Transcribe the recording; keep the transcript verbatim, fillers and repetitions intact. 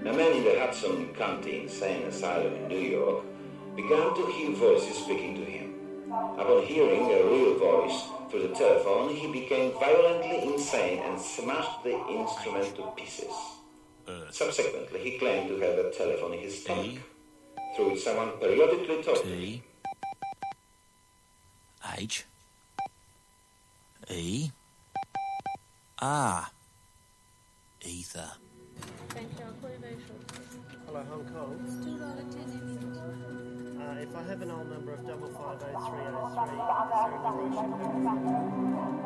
a man in the Hudson County Insane Asylum in New York began to hear voices speaking to him. Upon hearing a real voice through the telephone, he became violently insane and smashed the instrument to pieces. Subsequently, he claimed to have a telephone in his stomach, through which someone periodically talked to him. H E R Ether. Thank you. I'll call you very shortly. Hello, Hong Kong. It's two dollar ten in English. Uh, if I have an old number of double five oh three oh three, is there any Russian?